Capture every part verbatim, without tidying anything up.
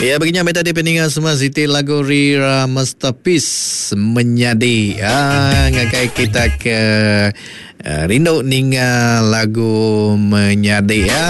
Ya, baginya beta di peningan semua Siti lagu Rira Masterpiece Menyadi. Ah, ngakai kita ke uh, rindu ninga lagu Menyadi ya.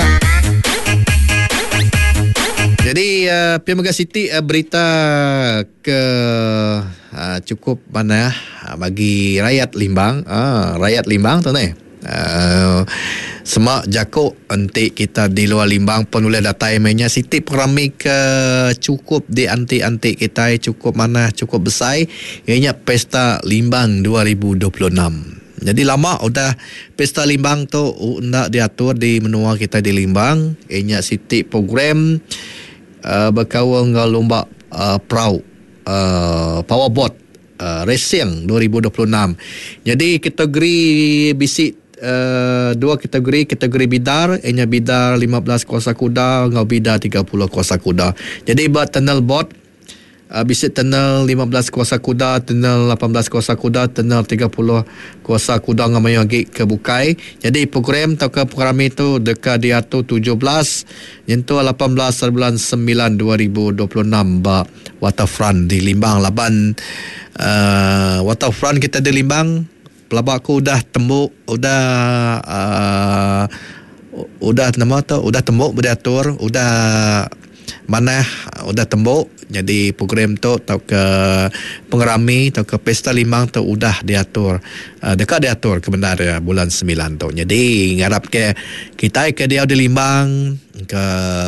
Jadi uh, Pihak Siti uh, berita ke uh, cukup mana uh, bagi rakyat Limbang, uh, rakyat Limbang tu ni. Uh, semak jakuk antik kita di luar Limbang penulis data emailnya Siti perami ke cukup di antik-antik kita cukup mana cukup besar ianya Pesta Limbang dua ribu dua puluh enam. Jadi lama udah Pesta Limbang tu nak diatur di menua kita di Limbang ianya Siti program uh, berkawal dengan lomba uh, perahu uh, powerboat uh, racing dua ribu dua puluh enam. Jadi kategori bisik Uh, dua kategori, kategori bidar ianya bidar lima belas kuasa kuda dengan bidar tiga puluh kuasa kuda. Jadi buat tunnel boat uh, bisik tunnel lima belas kuasa kuda, tunnel lapan belas kuasa kuda, tunnel tiga puluh kuasa kuda dengan mayu lagi ke Bukai. Jadi program atau ke program itu dekat diatur tujuh belas nyentuh lapan belas bulan sembilan dua ribu dua puluh enam ba waterfront di Limbang. Laban uh, waterfront kita di Limbang pelabak aku udah tembuk, udah uh, udah nama tu, udah tembuk beratur, udah mana, udah tembuk. Jadi program tu tau ke pengerami, tau ke Pesta Limbang tu udah diatur, uh, dekat diatur kebenar bulan sembilan tu. Jadi ngarap ke kita ke dia di Limbang ke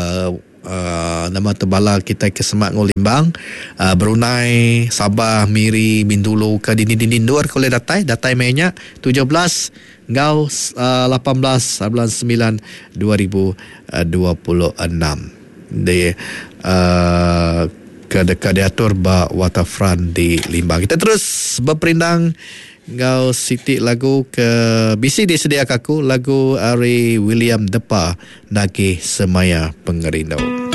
Uh, nama terbala kita ke Semak Ngol Limbang, uh, Brunei, Sabah, Miri, Bintulu ke dinding-dinding luar ke oleh datai datai mainnya tujuh belas ngau uh, lapan belas bulan sembilan dua ribu dua puluh enam di uh, ke dekat diatur ba waterfront di Limbang. Kita terus berperindang ngau Siti lagu ke bisi disediakan aku lagu Ari William Depa Nagih Semaya Pengerindau.